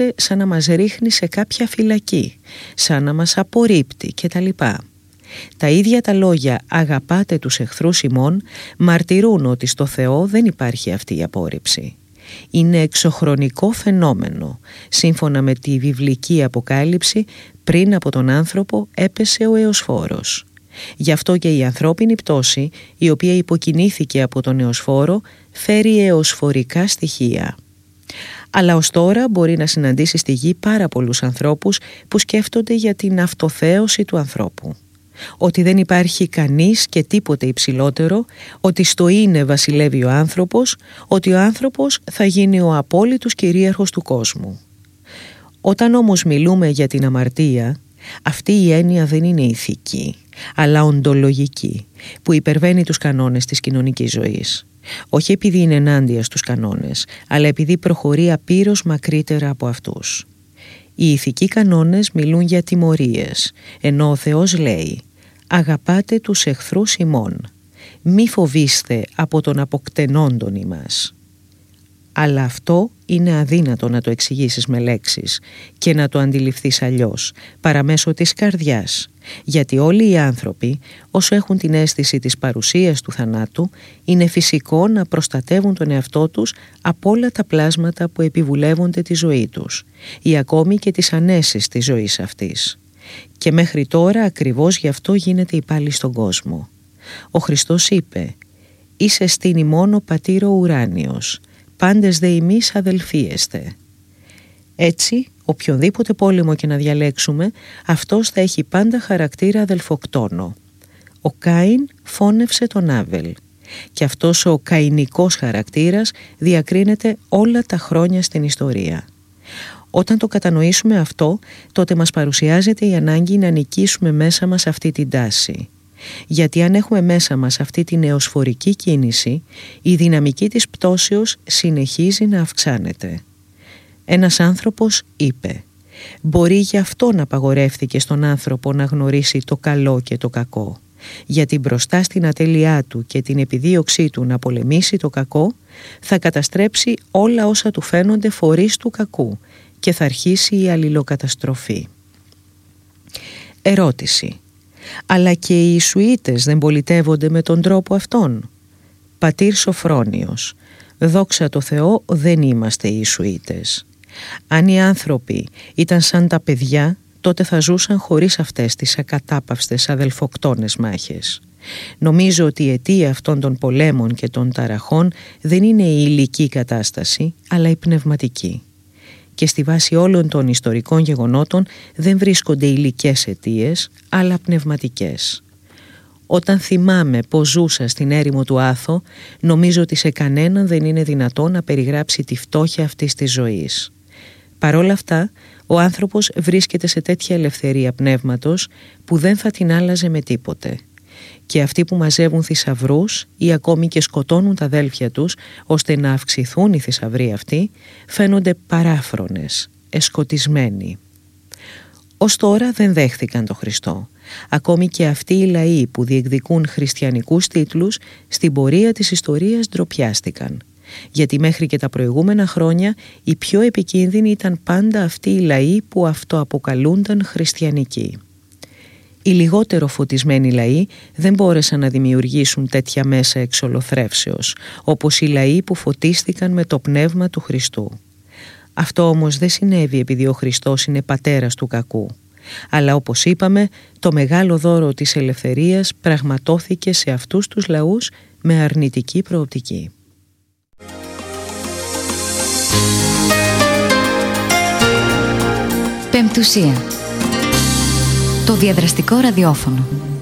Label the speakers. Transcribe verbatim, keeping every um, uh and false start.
Speaker 1: σαν να μας ρίχνει σε κάποια φυλακή, σαν να μας απορρίπτει κτλ. Τα ίδια τα λόγια «αγαπάτε τους εχθρούς ημών» μαρτυρούν ότι στο Θεό δεν υπάρχει αυτή η απόρριψη. Είναι εξωχρονικό φαινόμενο. Σύμφωνα με τη βιβλική αποκάλυψη, πριν από τον άνθρωπο έπεσε ο Εωσφόρος. Γι' αυτό και η ανθρώπινη πτώση, η οποία υποκινήθηκε από τον Εωσφόρο, φέρει εωσφορικά στοιχεία. Αλλά ως τώρα μπορεί να συναντήσει στη γη πάρα πολλούς ανθρώπους που σκέφτονται για την αυτοθέωση του ανθρώπου. Ότι δεν υπάρχει κανείς και τίποτε υψηλότερο, ότι στο είναι βασιλεύει ο άνθρωπος, ότι ο άνθρωπος θα γίνει ο απόλυτος κυρίαρχος του κόσμου. Όταν όμως μιλούμε για την αμαρτία, αυτή η έννοια δεν είναι ηθική, αλλά οντολογική, που υπερβαίνει τους κανόνες της κοινωνικής ζωής. Όχι επειδή είναι ενάντια στους κανόνες, αλλά επειδή προχωρεί απείρως μακρύτερα από αυτούς. Οι ηθικοί κανόνες μιλούν για τιμωρίες, ενώ ο Θεός λέει «Αγαπάτε τους εχθρούς ημών, μη φοβήστε από τον αποκτενόντων ημάς». Αλλά αυτό είναι αδύνατο να το εξηγήσεις με λέξεις και να το αντιληφθείς αλλιώς, παρά μέσω της καρδιάς, γιατί όλοι οι άνθρωποι, όσο έχουν την αίσθηση της παρουσίας του θανάτου, είναι φυσικό να προστατεύουν τον εαυτό τους από όλα τα πλάσματα που επιβουλεύονται τη ζωή τους ή ακόμη και τις ανέσεις της ζωής αυτής. Και μέχρι τώρα ακριβώς γι' αυτό γίνεται η πάλι στον κόσμο. Ο Χριστός είπε «Είσαι στην ημών ο πατήρ ο ουράνιος, πάντες δε ημείς αδελφίεστε». Έτσι, οποιονδήποτε πόλεμο και να διαλέξουμε, αυτός θα έχει πάντα χαρακτήρα αδελφοκτόνο. Ο Κάιν φώνευσε τον Άβελ και αυτός ο καηνικός χαρακτήρας διακρίνεται όλα τα χρόνια στην ιστορία. Όταν το κατανοήσουμε αυτό, τότε μας παρουσιάζεται η ανάγκη να νικήσουμε μέσα μας αυτή την τάση. Γιατί αν έχουμε μέσα μας αυτή την εωσφορική κίνηση, η δυναμική της πτώσεως συνεχίζει να αυξάνεται. Ένας άνθρωπος είπε «Μπορεί γι' αυτό να απαγορεύθηκε στον άνθρωπο να γνωρίσει το καλό και το κακό, γιατί μπροστά στην ατέλειά του και την επιδίωξή του να πολεμήσει το κακό, θα καταστρέψει όλα όσα του φαίνονται φορείς του κακού και θα αρχίσει η αλληλοκαταστροφή». Ερώτηση. Αλλά και οι Ιησουίτες δεν πολιτεύονται με τον τρόπο αυτόν? Πατήρ Σοφρόνιος, δόξα τω Θεώ δεν είμαστε Ιησουίτες. Αν οι άνθρωποι ήταν σαν τα παιδιά, τότε θα ζούσαν χωρίς αυτές τις ακατάπαυστες αδελφοκτόνες μάχες. Νομίζω ότι η αιτία αυτών των πολέμων και των ταραχών δεν είναι η υλική κατάσταση, αλλά η πνευματική. Και στη βάση όλων των ιστορικών γεγονότων δεν βρίσκονται υλικές αιτίες, αλλά πνευματικές. Όταν θυμάμαι πως ζούσα στην έρημο του Άθο, νομίζω ότι σε κανέναν δεν είναι δυνατό να περιγράψει τη φτώχεια αυτής της ζωής. Παρ' όλα αυτά, ο άνθρωπος βρίσκεται σε τέτοια ελευθερία πνεύματος που δεν θα την άλλαζε με τίποτε. Και αυτοί που μαζεύουν θησαυρούς ή ακόμη και σκοτώνουν τα αδέλφια τους ώστε να αυξηθούν οι θησαυροί αυτοί, φαίνονται παράφρονες, εσκοτισμένοι. Ως τώρα δεν δέχθηκαν τον Χριστό. Ακόμη και αυτοί οι λαοί που διεκδικούν χριστιανικούς τίτλους στην πορεία της ιστορίας ντροπιάστηκαν. Γιατί μέχρι και τα προηγούμενα χρόνια οι πιο επικίνδυνοι ήταν πάντα αυτοί οι λαοί που αυτοαποκαλούνταν χριστιανικοί. Οι λιγότερο φωτισμένοι λαοί δεν μπόρεσαν να δημιουργήσουν τέτοια μέσα εξολοθρεύσεως, όπως οι λαοί που φωτίστηκαν με το πνεύμα του Χριστού. Αυτό όμως δεν συνέβη επειδή ο Χριστός είναι πατέρας του κακού. Αλλά όπως είπαμε, το μεγάλο δώρο της ελευθερίας πραγματώθηκε σε αυτούς τους λαούς με αρνητική προοπτική.
Speaker 2: Πεμπτουσία. Το διαδραστικό ραδιόφωνο.